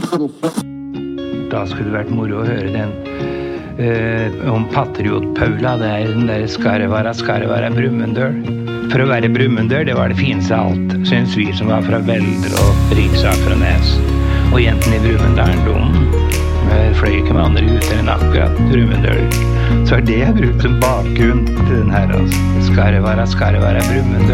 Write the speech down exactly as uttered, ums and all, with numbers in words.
Da skulle det vært moro å høre den eh, om Patriot-Paula, det er den der Skarvara, Skarvara, Brumunddøl. For å være Brumunddøl, det var det fineste av alt, synes vi som var fra Veldre og Riksaker og Nes. Og jentene i Brumunddølen, de fløy ikke med andre gutter enn akkurat Brumunddøl. Så er det jeg brukt som bakgrunn til den her, altså. Skarvara, Skarvara, Brumunddøl.